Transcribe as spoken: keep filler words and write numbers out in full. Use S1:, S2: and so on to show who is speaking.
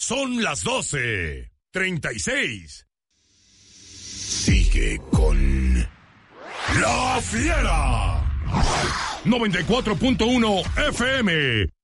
S1: son las doce, treinta y seis. Sigue con La Fiera. noventa y cuatro punto uno F M.